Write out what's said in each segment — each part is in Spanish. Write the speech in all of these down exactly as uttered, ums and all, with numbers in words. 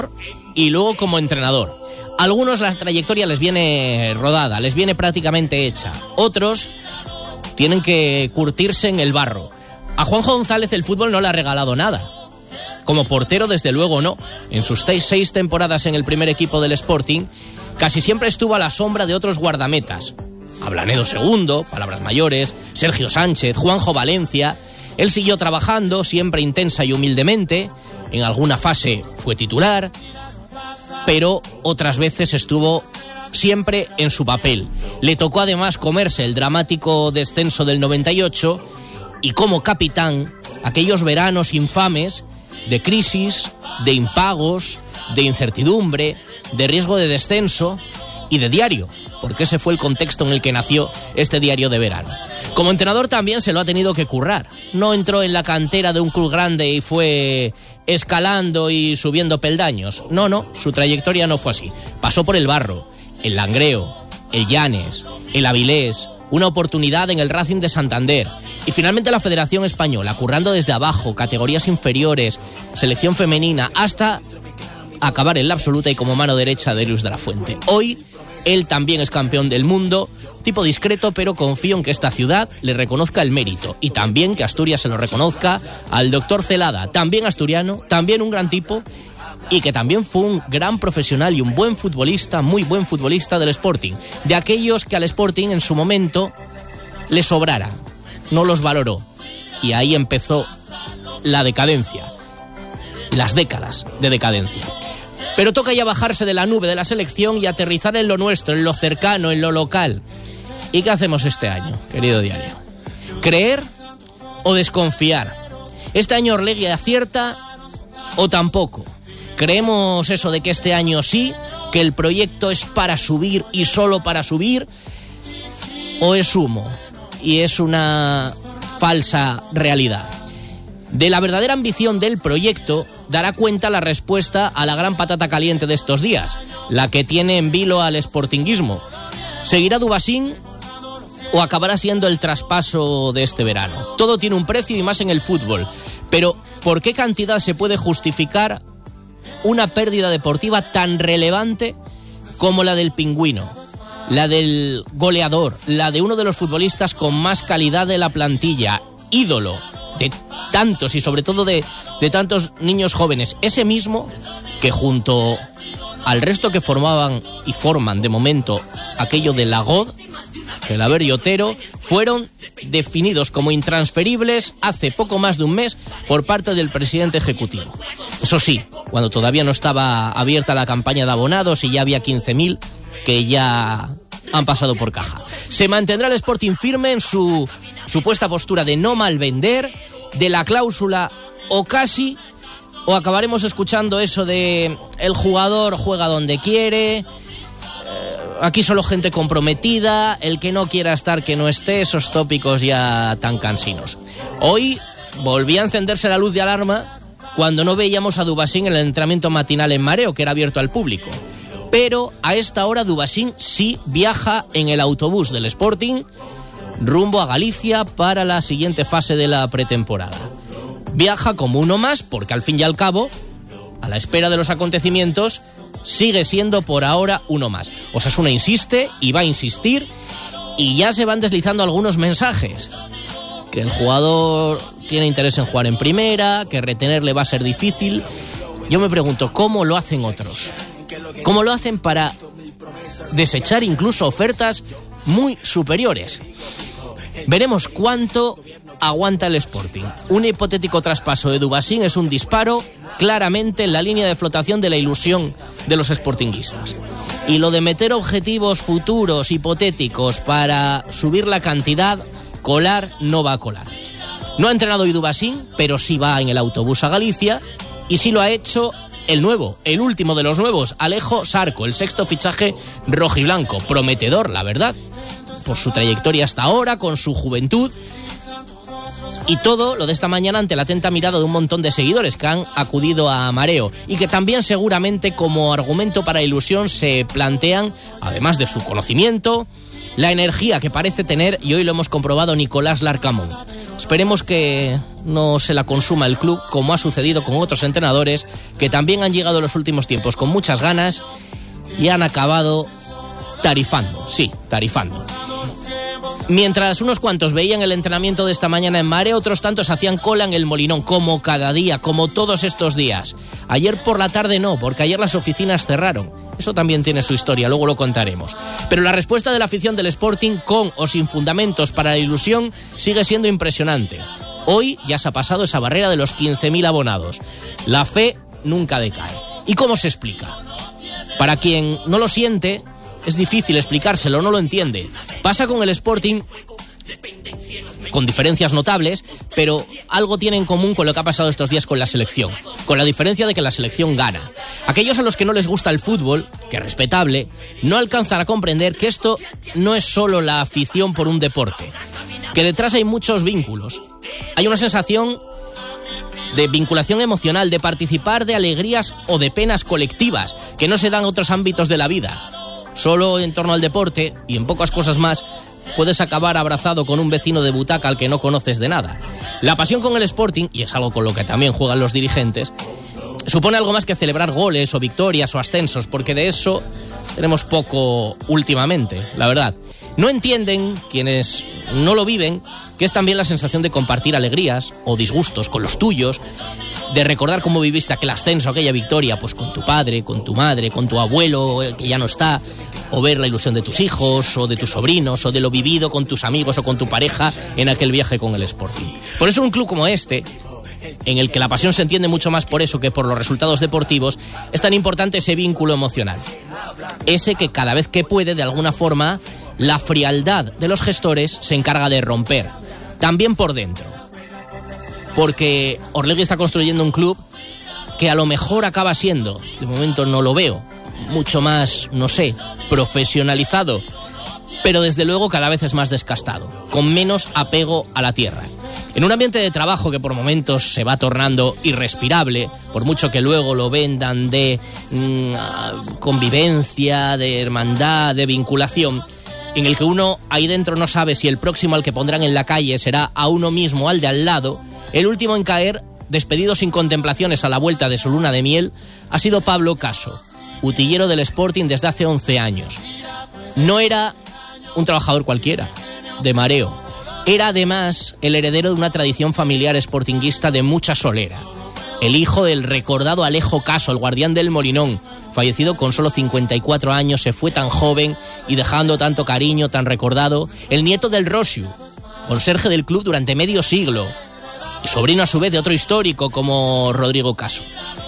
y luego como entrenador. A algunos la trayectoria les viene rodada, les viene prácticamente hecha. Otros tienen que curtirse en el barro. A Juanjo González el fútbol no le ha regalado nada. Como portero, desde luego, no. En sus seis, seis temporadas en el primer equipo del Sporting, casi siempre estuvo a la sombra de otros guardametas. Ablanedo segundo, palabras mayores, Sergio Sánchez, Juanjo Valencia. Él siguió trabajando, siempre intensa y humildemente. En alguna fase fue titular, pero otras veces estuvo siempre en su papel. Le tocó además comerse el dramático descenso del noventa y ocho y como capitán aquellos veranos infames de crisis, de impagos, de incertidumbre, de riesgo de descenso y de diario, porque ese fue el contexto en el que nació este diario de verano. Como entrenador también se lo ha tenido que currar. No entró en la cantera de un club grande y fue escalando y subiendo peldaños. No, no, su trayectoria no fue así. Pasó por el Barro, el Langreo, el Llanes, el Avilés, una oportunidad en el Racing de Santander y finalmente la Federación Española, currando desde abajo, categorías inferiores, selección femenina, hasta acabar en la absoluta y como mano derecha de Luis de la Fuente. Hoy él también es campeón del mundo, tipo discreto, pero confío en que esta ciudad le reconozca el mérito y también que Asturias se lo reconozca al doctor Celada, también asturiano, también un gran tipo y que también fue un gran profesional y un buen futbolista, muy buen futbolista del Sporting, de aquellos que al Sporting en su momento le sobrara, no los valoró y ahí empezó la decadencia, las décadas de decadencia. Pero toca ya bajarse de la nube de la selección y aterrizar en lo nuestro, en lo cercano, en lo local. ¿Y qué hacemos este año, querido diario? ¿Creer o desconfiar? ¿Este año Orlegui acierta o tampoco? ¿Creemos eso de que este año sí, que el proyecto es para subir y solo para subir? ¿O es humo y es una falsa realidad? De la verdadera ambición del proyecto dará cuenta la respuesta a la gran patata caliente de estos días, la que tiene en vilo al sportinguismo. ¿Seguirá Dubasín o acabará siendo el traspaso de este verano? Todo tiene un precio y más en el fútbol, pero ¿por qué cantidad se puede justificar una pérdida deportiva tan relevante como la del Pingüino, la del goleador, la de uno de los futbolistas con más calidad de la plantilla, ídolo de tantos y sobre todo de, de tantos niños jóvenes, ese mismo que junto al resto que formaban y forman de momento aquello de la G O D, Gelaber y Otero, fueron definidos como intransferibles hace poco más de un mes por parte del presidente ejecutivo. Eso sí, cuando todavía no estaba abierta la campaña de abonados y ya había quince mil que ya han pasado por caja. Se mantendrá el Sporting firme en su supuesta postura de no malvender, de la cláusula o casi, o acabaremos escuchando eso de el jugador juega donde quiere, eh, aquí solo gente comprometida, el que no quiera estar que no esté, esos tópicos ya tan cansinos. Hoy volvía a encenderse la luz de alarma cuando no veíamos a Dubasín en el entrenamiento matinal en Mareo, que era abierto al público. Pero a esta hora Dubasín sí viaja en el autobús del Sporting rumbo a Galicia para la siguiente fase de la pretemporada. Viaja como uno más porque al fin y al cabo, a la espera de los acontecimientos, sigue siendo por ahora uno más. Osasuna insiste y va a insistir y ya se van deslizando algunos mensajes. Que el jugador tiene interés en jugar en primera, que retenerle va a ser difícil. Yo me pregunto, ¿cómo lo hacen otros? ¿Cómo lo hacen para desechar incluso ofertas muy superiores? Veremos cuánto aguanta el Sporting. Un hipotético traspaso de Dubasín es un disparo claramente en la línea de flotación de la ilusión de los sportinguistas. Y lo de meter objetivos futuros hipotéticos para subir la cantidad, colar no va a colar. No ha entrenado hoy Dubasín, pero sí va en el autobús a Galicia y sí lo ha hecho el nuevo, el último de los nuevos, Alejo Sarco, el sexto fichaje rojiblanco. Prometedor, la verdad, por su trayectoria hasta ahora, con su juventud y todo lo de esta mañana ante la atenta mirada de un montón de seguidores que han acudido a Mareo y que también seguramente como argumento para ilusión se plantean, además de su conocimiento, la energía que parece tener, y hoy lo hemos comprobado, Nicolás Larcamón. Esperemos que no se la consuma el club, como ha sucedido con otros entrenadores que también han llegado en los últimos tiempos con muchas ganas y han acabado tarifando, sí, tarifando. Mientras unos cuantos veían el entrenamiento de esta mañana en Mare, otros tantos hacían cola en el Molinón, como cada día, como todos estos días. Ayer por la tarde no, porque ayer las oficinas cerraron. Eso también tiene su historia, luego lo contaremos. Pero la respuesta de la afición del Sporting, con o sin fundamentos para la ilusión, sigue siendo impresionante. Hoy ya se ha pasado esa barrera de los quince mil abonados. La fe nunca decae. ¿Y cómo se explica? Para quien no lo siente, es difícil explicárselo, no lo entiende. Pasa con el Sporting, con diferencias notables, pero algo tiene en común con lo que ha pasado estos días con la selección, con la diferencia de que la selección gana. Aquellos a los que no les gusta el fútbol, que es respetable, no alcanzan a comprender que esto no es solo la afición por un deporte, que detrás hay muchos vínculos. Hay una sensación de vinculación emocional, de participar de alegrías o de penas colectivas que no se dan en otros ámbitos de la vida. Solo en torno al deporte, y en pocas cosas más, puedes acabar abrazado con un vecino de butaca al que no conoces de nada. La pasión con el Sporting, y es algo con lo que también juegan los dirigentes, supone algo más que celebrar goles o victorias o ascensos, porque de eso tenemos poco últimamente, la verdad. No entienden, quienes no lo viven, que es también la sensación de compartir alegrías o disgustos con los tuyos, de recordar cómo viviste aquel ascenso, aquella victoria, pues con tu padre, con tu madre, con tu abuelo, que ya no está, o ver la ilusión de tus hijos, o de tus sobrinos, o de lo vivido con tus amigos o con tu pareja en aquel viaje con el Sporting. Por eso un club como este, en el que la pasión se entiende mucho más por eso que por los resultados deportivos, es tan importante ese vínculo emocional. Ese que cada vez que puede, de alguna forma, la frialdad de los gestores se encarga de romper, también por dentro. Porque Orlegui está construyendo un club que a lo mejor acaba siendo, de momento no lo veo, mucho más, no sé, profesionalizado, pero desde luego cada vez es más descastado, con menos apego a la tierra. En un ambiente de trabajo que por momentos se va tornando irrespirable, por mucho que luego lo vendan de mmm, convivencia, de hermandad, de vinculación, en el que uno ahí dentro no sabe si el próximo al que pondrán en la calle será a uno mismo o al de al lado, el último en caer, despedido sin contemplaciones a la vuelta de su luna de miel, ha sido Pablo Caso, utillero del Sporting desde hace once años. No era un trabajador cualquiera, de mareo. Era además el heredero de una tradición familiar sportinguista de mucha solera. El hijo del recordado Alejo Caso, el guardián del Molinón, fallecido con solo cincuenta y cuatro años, se fue tan joven y dejando tanto cariño, tan recordado. El nieto del Rosiu, conserje del club durante medio siglo, y sobrino a su vez de otro histórico como Rodrigo Caso.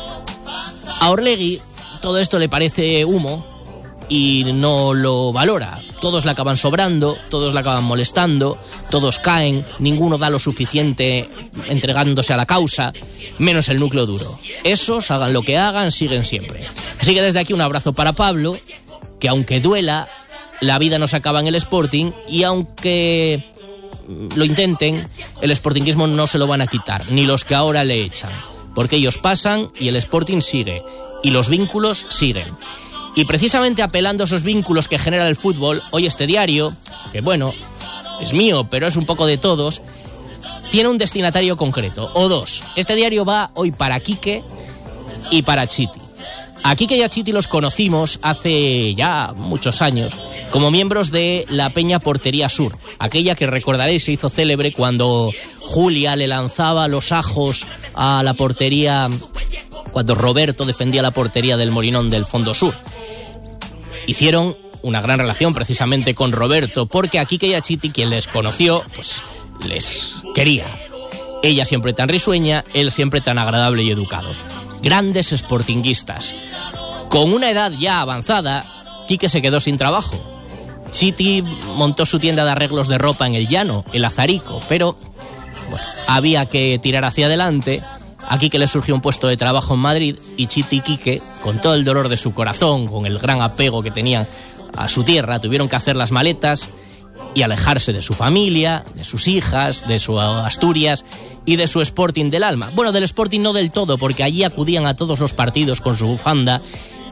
A Orlegui todo esto le parece humo y no lo valora. Todos le acaban sobrando, todos le acaban molestando, todos caen, ninguno da lo suficiente entregándose a la causa, menos el núcleo duro. Esos, hagan lo que hagan, siguen siempre. Así que desde aquí un abrazo para Pablo, que aunque duela, la vida no se acaba en el Sporting, y aunque lo intenten, el sportinguismo no se lo van a quitar, ni los que ahora le echan, porque ellos pasan y el Sporting sigue, y los vínculos siguen. Y precisamente apelando a esos vínculos que genera el fútbol, hoy este diario, que bueno, es mío, pero es un poco de todos, tiene un destinatario concreto, o dos. Este diario va hoy para Quique y para Chiti. A Quique y a Chiti los conocimos hace ya muchos años como miembros de la Peña Portería Sur, aquella que recordaréis se hizo célebre cuando Julia le lanzaba los ajos a la portería, cuando Roberto defendía la portería del Molinón del Fondo Sur. Hicieron una gran relación precisamente con Roberto, porque a Quique y a Chiti, quien les conoció, pues les quería. Ella siempre tan risueña, él siempre tan agradable y educado. Grandes sportinguistas. Con una edad ya avanzada, Quique se quedó sin trabajo. Chiti montó su tienda de arreglos de ropa en el Llano, el Azarico, pero bueno, había que tirar hacia adelante. A Quique le surgió un puesto de trabajo en Madrid y Chiti y Quique, con todo el dolor de su corazón, con el gran apego que tenían a su tierra, tuvieron que hacer las maletas y alejarse de su familia, de sus hijas, de su Asturias y de su Sporting del alma. Bueno, del Sporting no del todo, porque allí acudían a todos los partidos con su bufanda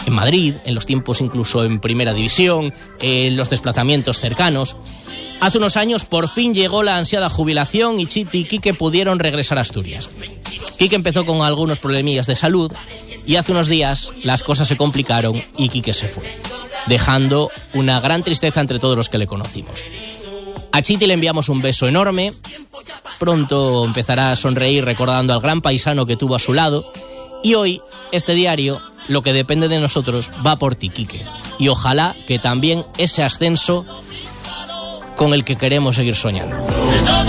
en Madrid, en los tiempos incluso en Primera División, en los desplazamientos cercanos. Hace unos años por fin llegó la ansiada jubilación y Chiti y Quique pudieron regresar a Asturias. Quique empezó con algunos problemillas de salud y hace unos días las cosas se complicaron y Quique se fue, dejando una gran tristeza entre todos los que le conocimos. A Chiti le enviamos un beso enorme. Pronto empezará a sonreír recordando al gran paisano que tuvo a su lado. Y hoy, este diario, lo que depende de nosotros, va por ti, Quique. Y ojalá que también ese ascenso con el que queremos seguir soñando.